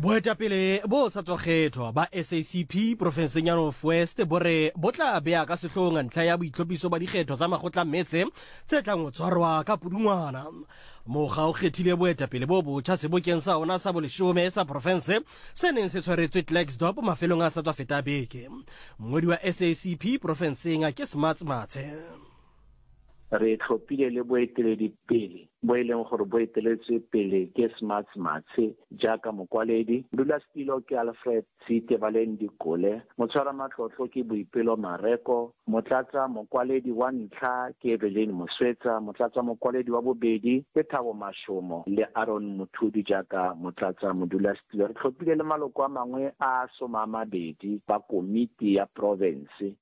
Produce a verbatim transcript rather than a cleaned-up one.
Boetapele bo sa tsogethwa ba S A C P Profenseng ya North West bo re bo tla bea ka sehloohong ntlha ya boitlhophiso ba dikgetho tsa makgotla metse tse tlang ho tshwarwa ka Pudungwana. Mokga o kgethile boetapele bo botjha sebokeng sa ona sa boleshome sa profense se neng se tshwaretswe Klerksdorp mafelong a sa tswa feta beke. Mongodi wa S A C P Profenseng a ke Smarts Mathe. Re tlhophile le boeteledipele bo e leng gore bo eteletswe pele ke Smarts Mathe jaaka mokwaledi. Modulasetilo ke Alfred Sitebaleng Dikole, motshwara matlotlo ke Boipelo Mareko, motlatsa mokwaledi wa ntlha ke Evelyn Moswetsa, motlatsa mokwaledi wa bobedi ke Thabo Mashomo le Aaron Muthudi jaaka motlatsa modulasetilo. Re tlhophile le maloko a mangwe a soma a mabedi ba komiti ya province